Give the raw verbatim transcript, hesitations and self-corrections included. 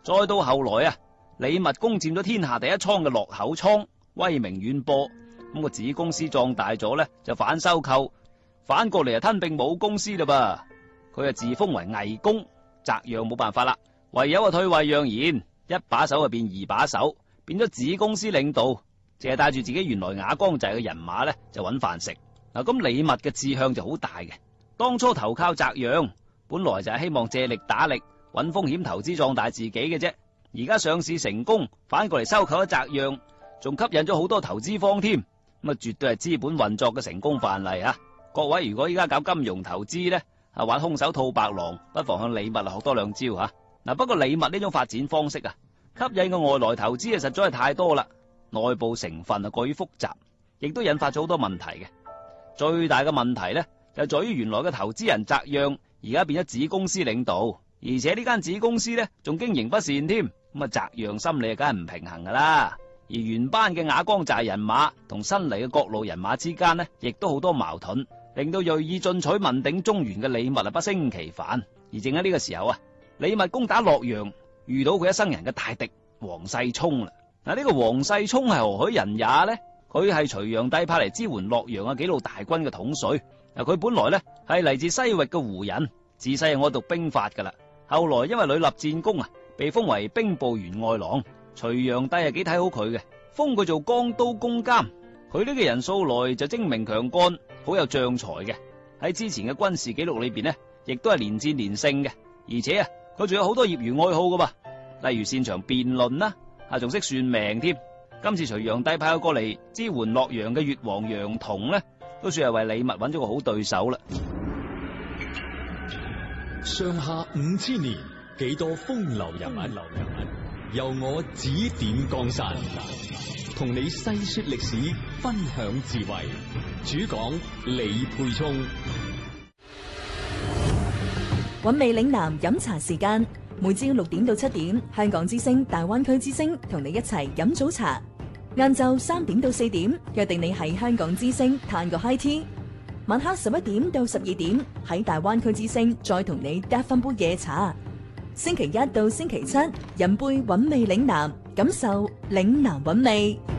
再到後來啊，李密攻佔咗天下第一倉嘅洛口倉，威名遠播。咁個子公司壯大咗咧，就反收購，反過嚟啊吞併母公司啦噃。佢啊自封為魏公，澤讓冇辦法啦，唯有啊退位讓賢，一把手啊變二把手，變咗子公司領導，淨係帶住自己原來瓦崗寨嘅人馬咧就揾飯食。嗱，咁李密嘅志向就好大嘅，當初投靠澤讓，本來就係希望借力打力，揾風險投資壯大自己嘅啫。而家上市成功，反過嚟收購咗澤讓，仲吸引咗好多投資方添，咁啊絕對係資本運作嘅成功範例啊！各位如果依家搞金融投資咧，啊玩空手套白狼，不妨向李密啊學多兩招吓。嗱，不過李密呢種發展方式啊，吸引嘅外來投資啊實在係太多啦，內部成分啊過於複雜，亦都引發咗好多問題嘅。最大嘅問題咧就在於原來嘅投資人澤讓而家變咗子公司領導，而且呢間子公司咧仲經營不善添。咁啊，澤讓心理啊，梗係唔平衡噶啦。而原班嘅瓦崗寨人馬同新嚟嘅各路人馬之間呢，亦都好多矛盾，令到銳意進取問鼎中原嘅李密啊不勝其煩。而正喺呢個時候啊，李密攻打洛陽，遇到佢一生人嘅大敵王世充啦。嗱，呢個王世充係何許人也呢？佢係隋煬帝派嚟支援洛陽嘅幾路大軍嘅統帥。嗱，佢本來呢係嚟自西域嘅胡人，自細係愛讀兵法噶啦。後來因為屢立戰功啊，被封為兵部員外郎。隋煬帝係幾睇好佢嘅，封佢做江都公監。佢呢個人素來就精明強幹，好有將才嘅。喺之前嘅軍事記錄裏邊呢，亦都係連戰連勝嘅。而且啊，佢仲有好多業餘愛好噶噃，例如擅長辯論啦，啊仲識算命添。今次隋煬帝派佢過嚟支援洛陽嘅越王楊同呢，都算係為李密揾咗個好對手啦。 上下五千年，幾多風流人物，流人物由我指點江山，同你細說歷史，分享智慧。主講李沛聰。 韻味嶺南飲茶時間，每朝六點到七點，香港之聲大灣區之聲同你一齊飲早茶。晏晝三點到四點，約定你喺香港之聲嘆個 high tea。晚黑十一點到十二點，喺大灣區之聲再同你嗒翻杯夜茶。星期一到星期七，飲杯韻味嶺南，感受嶺南韻味。